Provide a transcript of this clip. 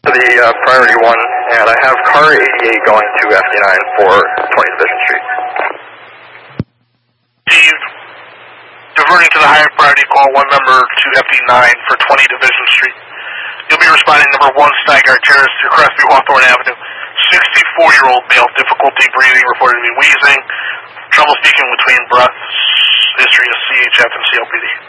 The priority 1, and I have car 88 going to FD9 for 20 Division Street. Steve, diverting to the higher priority call 1 member to FD9 for 20 Division Street. You'll be responding number 1 Steiger Terrace to Crestview Hawthorne Avenue. 64-year-old male, difficulty breathing, reported to be wheezing, trouble speaking between breaths, history of CHF and COPD.